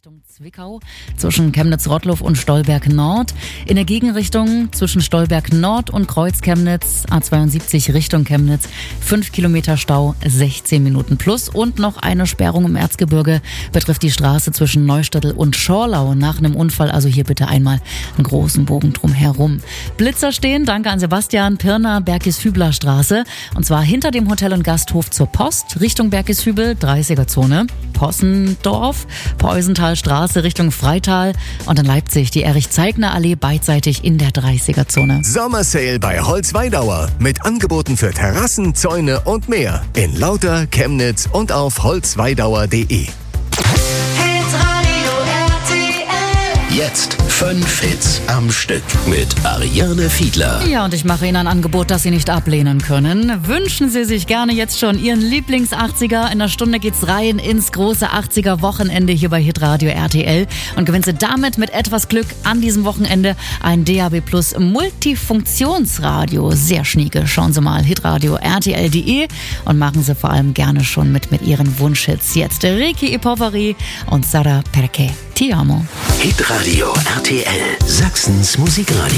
Richtung Zwickau zwischen Chemnitz-Rottluff und Stolberg-Nord. In der Gegenrichtung zwischen Stolberg-Nord und Kreuz-Chemnitz, A72 Richtung Chemnitz, 5 Kilometer Stau, 16 Minuten plus. Und noch eine Sperrung im Erzgebirge betrifft die Straße zwischen Neustädtel und Schorlau nach einem Unfall. Also hier bitte einmal einen großen Bogen drum herum. Blitzer stehen, danke an Sebastian, Pirna, Bergishübler Straße. Und zwar hinter dem Hotel und Gasthof zur Post, Richtung Bergishübel, 30er-Zone. Possendorf, Peusenthalstraße Richtung Freital und in Leipzig die Erich-Zeigner-Allee beidseitig in der 30er-Zone. Sommersale bei Holzweidauer mit Angeboten für Terrassen, Zäune und mehr in Lauter, Chemnitz und auf holzweidauer.de. Jetzt 5 Hits am Stück mit Ariane Fiedler. Ja, und ich mache Ihnen ein Angebot, das Sie nicht ablehnen können. Wünschen Sie sich gerne jetzt schon Ihren Lieblings-80er. In einer Stunde geht's rein ins große 80er-Wochenende hier bei Hitradio RTL. Und gewinnen Sie damit mit etwas Glück an diesem Wochenende ein DAB Plus Multifunktionsradio. Sehr schnieke. Schauen Sie mal hitradio RTL.de und machen Sie vor allem gerne schon mit Ihren Wunschhits. Jetzt Ricky e Poveri und Sara Perché. Ti amo. Hitradio RTL, Sachsens Musikradio.